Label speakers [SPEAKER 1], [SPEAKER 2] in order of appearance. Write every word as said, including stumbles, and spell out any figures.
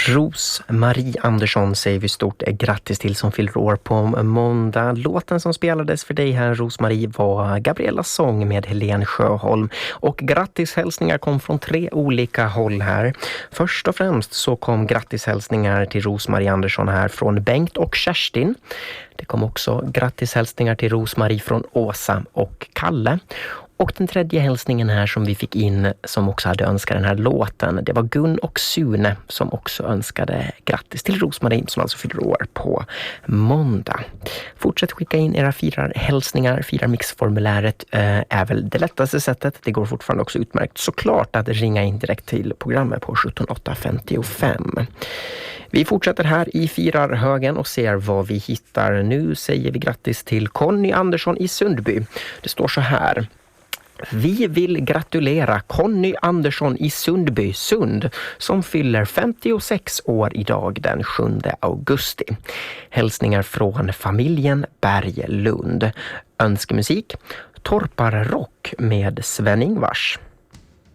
[SPEAKER 1] Rose-Marie Andersson säger vi stort grattis till som fyller år på måndag. Låten som spelades för dig här, Rose-Marie, var Gabriellas sång med Helen Sjöholm. Och grattishälsningar kom från tre olika håll här. Först och främst så kom grattishälsningar till Rose-Marie Andersson här från Bengt och Kerstin. Det kom också grattishälsningar till Rose-Marie från Åsa och Kalle. Och den tredje hälsningen här som vi fick in som också hade önskat den här låten, det var Gun och Sune som också önskade grattis till Rose-Marie som alltså fyller år på måndag. Fortsätt skicka in era firarhälsningar. Firarmixformuläret eh, är väl det lättaste sättet. Det går fortfarande också utmärkt såklart att ringa in direkt till programmet på sjutton åtta femtiofem. Vi fortsätter här i firarhögen och ser vad vi hittar. Nu säger vi grattis till Conny Andersson i Sundby. Det står så här: vi vill gratulera Conny Andersson i Sundby, Sund, som fyller femtiosex år idag den sjunde augusti. Hälsningar från familjen Berglund. Önskemusik, Torparrock med Sven Ingvars.